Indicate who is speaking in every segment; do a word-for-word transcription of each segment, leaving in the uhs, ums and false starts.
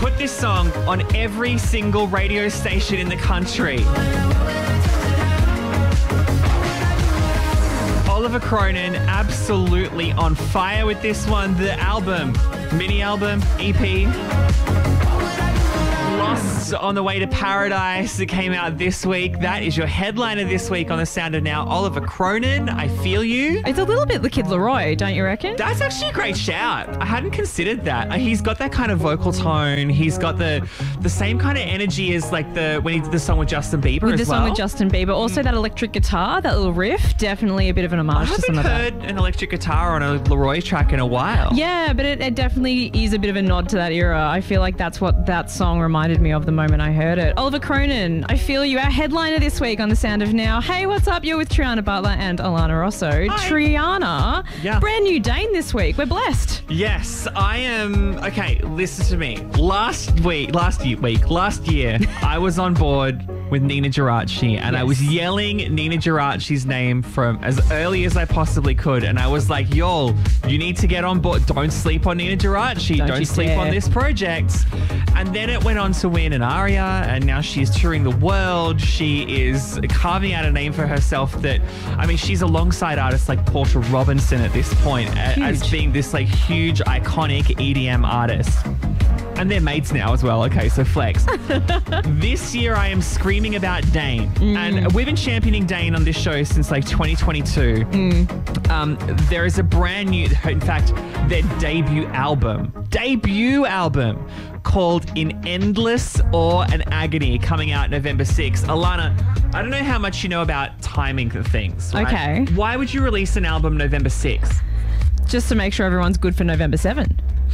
Speaker 1: put this song on every single radio station in the country. Oliver Cronin, absolutely on fire with this one. The album, mini album, E P. Lost on the Way to Paradise that came out this week. That is your headliner this week on The Sound of Now. Oliver Cronin, I Feel You.
Speaker 2: It's a little bit the Kid Laroi, don't you reckon?
Speaker 1: That's actually a great shout. I hadn't considered that. He's got that kind of vocal tone. He's got the the same kind of energy as like the when he did the song with Justin Bieber
Speaker 2: with
Speaker 1: as
Speaker 2: the
Speaker 1: well.
Speaker 2: song with Justin Bieber. Also that electric guitar, that little riff, definitely a bit of an homage
Speaker 1: I
Speaker 2: to some
Speaker 1: haven't
Speaker 2: of that.
Speaker 1: heard an electric guitar on a Leroy track in a while.
Speaker 2: Yeah, but it, it definitely is a bit of a nod to that era. I feel like that's what that song reminded me of the moment I heard it. Oliver Cronin, I Feel You, our headliner this week on The Sound of Now. Hey, what's up? You're with Triana Butler and Alana Rosso.
Speaker 1: Hi.
Speaker 2: Triana,
Speaker 1: Yeah.
Speaker 2: brand new Dane this week. We're blessed.
Speaker 1: Yes, I am. Okay, listen to me. Last week, last year, week, last year, I was on board with Nina Geraci and
Speaker 2: Yes.
Speaker 1: I was yelling Nina Geraci's name from as early as I possibly could. And I was like, y'all, you need to get on board. Don't sleep on Nina Geraci.
Speaker 2: Don't
Speaker 1: Don't,
Speaker 2: you
Speaker 1: sleep
Speaker 2: dare.
Speaker 1: on this project. And then it went on to win an ARIA and now she's touring the world. She is carving out a name for herself that, I mean, she's alongside artists like Portia Robinson at this point a- as
Speaker 2: Huge.
Speaker 1: being this like huge, iconic E D M artist. And they're mates now as well. Okay, so flex. This year I am screaming about Dane.
Speaker 2: Mm.
Speaker 1: And we've been championing Dane on this show since like twenty twenty-two.
Speaker 2: Mm.
Speaker 1: Um, there is a brand new, in fact, their debut album, debut album called In Endless Awe and Agony coming out November sixth. Alana, I don't know how much you know about timing of things. Right?
Speaker 2: Okay.
Speaker 1: Why would you release an album November sixth?
Speaker 2: Just to make sure everyone's good for November seventh.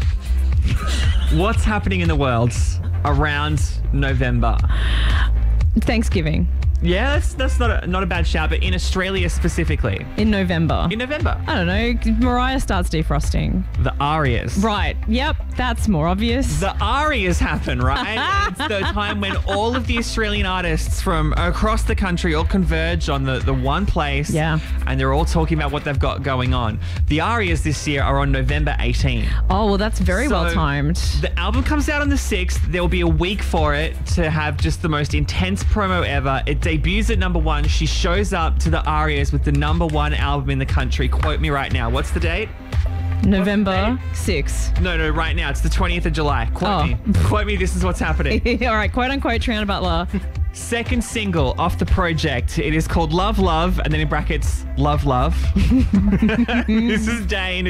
Speaker 1: What's happening in the world around November?
Speaker 2: Thanksgiving
Speaker 1: Yeah, that's that's not a, not a bad shout, but in Australia specifically.
Speaker 2: in November.
Speaker 1: In November.
Speaker 2: I don't know. Mariah starts defrosting.
Speaker 1: The Arias.
Speaker 2: Right. Yep. That's more obvious.
Speaker 1: The Arias happen, right? It's the time when all of the Australian artists from across the country all converge on the, the one place.
Speaker 2: Yeah.
Speaker 1: And they're all talking about what they've got going on. The Arias this year are on November eighteenth.
Speaker 2: oh, well, that's very
Speaker 1: So,
Speaker 2: well timed.
Speaker 1: The album comes out on the sixth. There will be a week for it to have just the most intense promo ever. It debuts at number one. She shows up to the Arias with the number one album in the country. Quote me right now. What's the date?
Speaker 2: November sixth.
Speaker 1: No, no, right now. It's the twentieth of July. Quote
Speaker 2: Oh.
Speaker 1: me. Quote me. This is what's happening.
Speaker 2: All right. Quote unquote, Triana Butler.
Speaker 1: Second single off the project. It is called Love Love, and then in brackets, Love Love. This is Dane.